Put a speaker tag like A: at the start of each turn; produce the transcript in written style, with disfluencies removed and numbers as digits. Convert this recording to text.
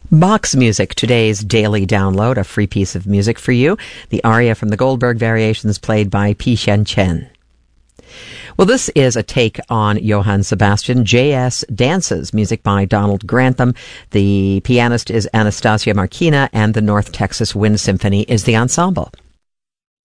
A: Box Music, today's daily download, a free piece of music for you. The aria from the Goldberg Variations played by Pi Shen Chen. Well, this is a take on Johann Sebastian. J.S. Dances, music by Donald Grantham. The pianist is Anastasia Markina, and the North Texas Wind Symphony is the ensemble.